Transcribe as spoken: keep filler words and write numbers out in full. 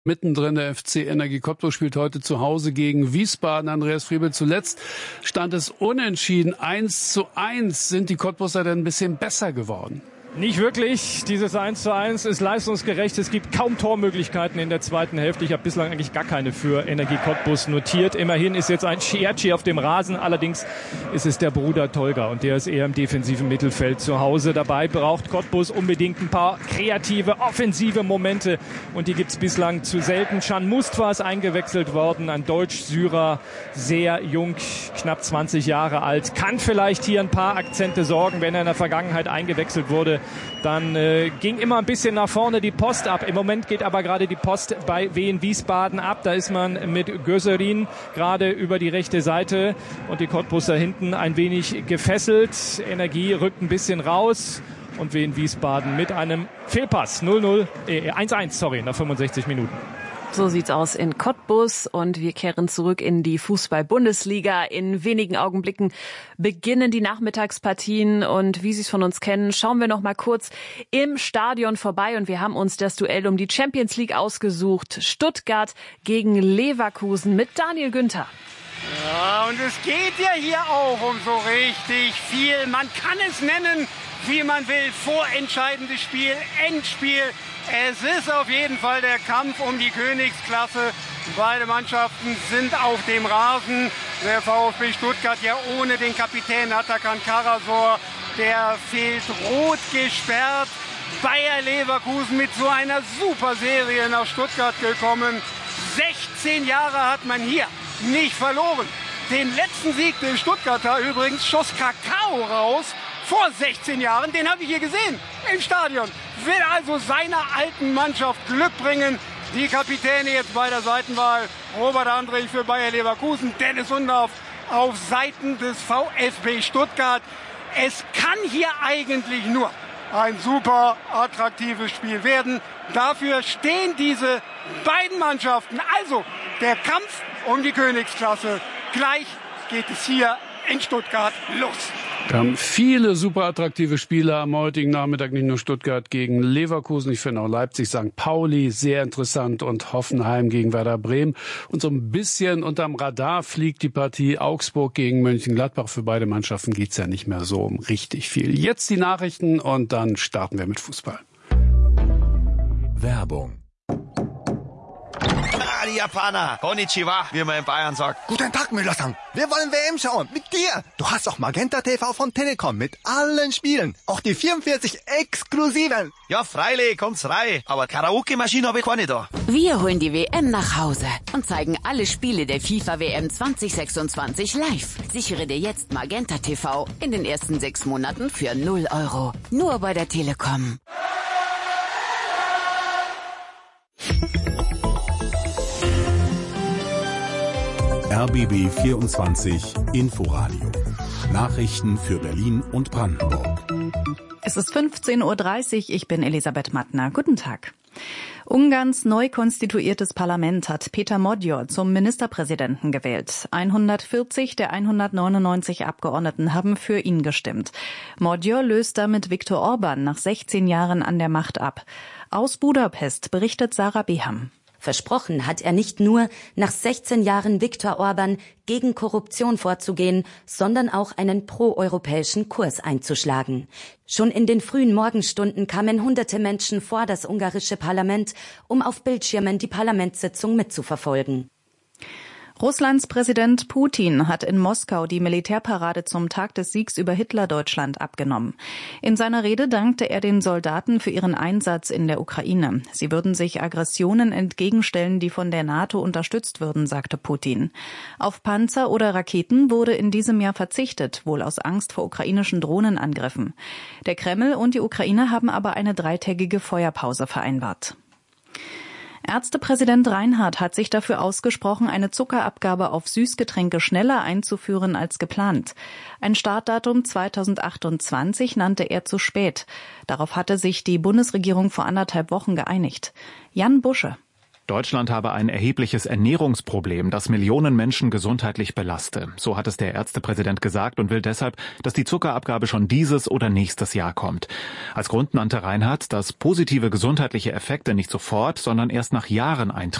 Mittendrin, der F C Energie Cottbus spielt heute zu Hause gegen Wiesbaden. Andreas Friebel, zuletzt stand es unentschieden. eins zu eins. Sind die Cottbuser denn ein bisschen besser geworden? Nicht wirklich. Dieses eins zu eins ist leistungsgerecht. Es gibt kaum Tormöglichkeiten in der zweiten Hälfte. Ich habe bislang eigentlich gar keine für Energie Cottbus notiert. Immerhin ist jetzt ein Schiaci auf dem Rasen. Allerdings ist es der Bruder Tolga und der ist eher im defensiven Mittelfeld zu Hause. Dabei braucht Cottbus unbedingt ein paar kreative, offensive Momente und die gibt es bislang zu selten. Can Mustva ist eingewechselt worden, ein Deutsch-Syrer, sehr jung, knapp zwanzig Jahre alt. Kann vielleicht hier ein paar Akzente sorgen, wenn er in der Vergangenheit eingewechselt wurde. Dann äh, ging immer ein bisschen nach vorne die Post ab. Im Moment geht aber gerade die Post bei Wien Wiesbaden ab. Da ist man mit Göserin gerade über die rechte Seite und die Cottbuser hinten ein wenig gefesselt. Energie rückt ein bisschen raus und Wien Wiesbaden mit einem Fehlpass. null null, äh, eins eins, sorry, nach fünfundsechzig Minuten. So sieht's aus in Cottbus und wir kehren zurück in die Fußball-Bundesliga. In wenigen Augenblicken beginnen die Nachmittagspartien und wie Sie es von uns kennen, schauen wir noch mal kurz im Stadion vorbei und wir haben uns das Duell um die Champions League ausgesucht. Stuttgart gegen Leverkusen mit Daniel Günther. Ja, und es geht ja hier auch um so richtig viel. Man kann es nennen, wie man will. Vorentscheidendes Spiel, Endspiel. Es ist auf jeden Fall der Kampf um die Königsklasse. Beide Mannschaften sind auf dem Rasen. Der VfB Stuttgart ja ohne den Kapitän Atakan Karasor. Der fehlt rot gesperrt. Bayer Leverkusen mit so einer super Serie nach Stuttgart gekommen. sechzehn Jahre hat man hier nicht verloren. Den letzten Sieg der Stuttgarter übrigens schoss Kakao raus. Vor sechzehn Jahren, den habe ich hier gesehen im Stadion. Will also seiner alten Mannschaft Glück bringen. Die Kapitäne jetzt bei der Seitenwahl. Robert Andrich für Bayer Leverkusen, Dennis Undaff auf Seiten des VfB Stuttgart. Es kann hier eigentlich nur ein super attraktives Spiel werden. Dafür stehen diese beiden Mannschaften. Also der Kampf um die Königsklasse. Gleich geht es hier in Stuttgart los. Wir haben viele super attraktive Spiele am heutigen Nachmittag, nicht nur Stuttgart gegen Leverkusen. Ich finde auch Leipzig, Sankt Pauli sehr interessant und Hoffenheim gegen Werder Bremen. Und so ein bisschen unterm Radar fliegt die Partie Augsburg gegen Mönchengladbach. Für beide Mannschaften geht's ja nicht mehr so um richtig viel. Jetzt die Nachrichten und dann starten wir mit Fußball. Werbung. Die Japaner. Konnichiwa, wie man in Bayern sagt. Guten Tag, Müller-san. Wir wollen W M schauen. Mit dir. Du hast auch Magenta T V von Telekom mit allen Spielen. Auch die vierundvierzig exklusiven. Ja, freilich, kommt's rein. Aber Karaoke-Maschine habe ich keine da. Wir holen die W M nach Hause und zeigen alle Spiele der FIFA W M zwanzig sechsundzwanzig live. Sichere dir jetzt Magenta T V in den ersten sechs Monaten für null Euro. Nur bei der Telekom. R B B vierundzwanzig Inforadio. Nachrichten für Berlin und Brandenburg. Es ist fünfzehn Uhr dreißig, ich bin Elisabeth Mattner. Guten Tag. Ungarns neu konstituiertes Parlament hat Péter Magyar zum Ministerpräsidenten gewählt. hundertvierzig der hundertneunundneunzig Abgeordneten haben für ihn gestimmt. Magyar löst damit Viktor Orban nach sechzehn Jahren an der Macht ab. Aus Budapest berichtet Sarah Beham. Versprochen hat er nicht nur, nach sechzehn Jahren Viktor Orban gegen Korruption vorzugehen, sondern auch einen proeuropäischen Kurs einzuschlagen. Schon in den frühen Morgenstunden kamen hunderte Menschen vor das ungarische Parlament, um auf Bildschirmen die Parlamentssitzung mitzuverfolgen. Russlands Präsident Putin hat in Moskau die Militärparade zum Tag des Siegs über Hitler-Deutschland abgenommen. In seiner Rede dankte er den Soldaten für ihren Einsatz in der Ukraine. Sie würden sich Aggressionen entgegenstellen, die von der NATO unterstützt würden, sagte Putin. Auf Panzer oder Raketen wurde in diesem Jahr verzichtet, wohl aus Angst vor ukrainischen Drohnenangriffen. Der Kreml und die Ukraine haben aber eine dreitägige Feuerpause vereinbart. Ärztepräsident Reinhardt hat sich dafür ausgesprochen, eine Zuckerabgabe auf Süßgetränke schneller einzuführen als geplant. Ein Startdatum zweitausendachtundzwanzig nannte er zu spät. Darauf hatte sich die Bundesregierung vor anderthalb Wochen geeinigt. Jan Busche. Deutschland habe ein erhebliches Ernährungsproblem, das Millionen Menschen gesundheitlich belaste. So hat es der Ärztepräsident gesagt und will deshalb, dass die Zuckerabgabe schon dieses oder nächstes Jahr kommt. Als Grund nannte Reinhardt, dass positive gesundheitliche Effekte nicht sofort, sondern erst nach Jahren eintreten.